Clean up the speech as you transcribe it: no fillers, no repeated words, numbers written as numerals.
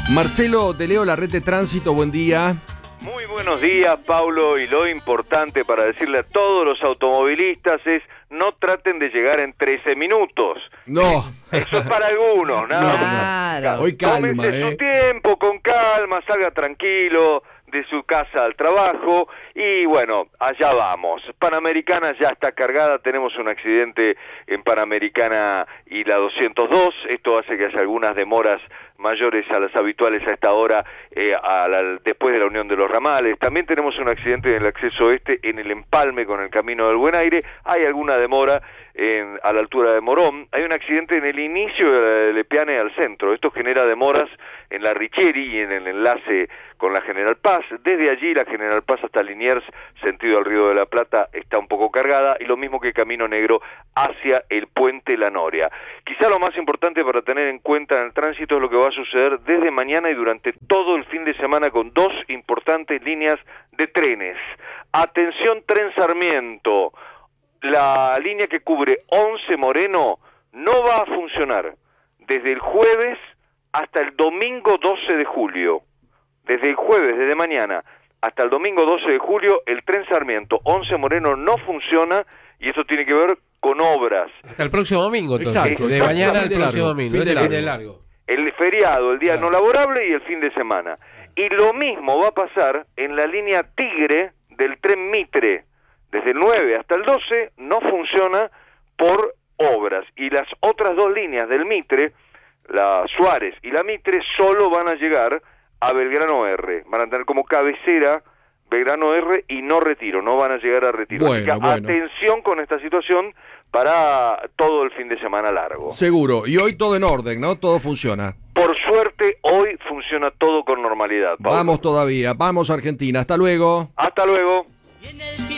Marcelo, te leo la red de tránsito, buen día. Muy buenos días, Paulo, y lo importante para decirle a todos los automovilistas es no traten de llegar en 13 minutos. No. Eso es para algunos, nada más. Claro. Hoy calma, Tómese su tiempo, con calma, salga tranquilo de su casa al trabajo y bueno, allá vamos. Panamericana ya está cargada, tenemos un accidente en Panamericana y la 202, esto hace que haya algunas demoras mayores a las habituales a esta hora, después de la unión de los ramales. También tenemos un accidente en el acceso este, en el empalme con el Camino del Buen Aire, hay alguna demora a la altura de Morón, hay un accidente en el inicio de Lepiane al centro, esto genera demoras en la Richieri y en el enlace con la General Paz. Desde allí la General Paz hasta Liniers, sentido al Río de la Plata, está un poco cargada, y lo mismo que Camino Negro hacia el Puente La Noria. Quizá lo más importante para tener en cuenta en el tránsito es lo que va a suceder desde mañana y durante todo el fin de semana con dos importantes líneas de trenes. Atención, Tren Sarmiento, la línea que cubre 11 Moreno no va a funcionar desde el jueves hasta el domingo 12 de julio. Desde el jueves, desde mañana, hasta el domingo 12 de julio, el Tren Sarmiento 11 Moreno no funciona, y eso tiene que ver con obras. Hasta el próximo domingo, entonces. Exacto, de exacto. mañana al Fin de próximo largo, domingo. fin de Este fin de largo. largo. El feriado, el día no laborable y el fin de semana. Y lo mismo va a pasar en la línea Tigre del Tren Mitre. Desde el 9 hasta el 12 no funciona por obras. Y las otras dos líneas del Mitre, la Suárez y la Mitre, solo van a llegar a Belgrano R. Van a tener como cabecera Belgrano R y no Retiro, no van a llegar a Retiro. Bueno, Así que atención con esta situación para todo el fin de semana largo. Seguro. Y hoy todo en orden, ¿no? Todo funciona. Por suerte, hoy funciona todo con normalidad, Pablo. Vamos todavía. Vamos, Argentina. Hasta luego. Hasta luego.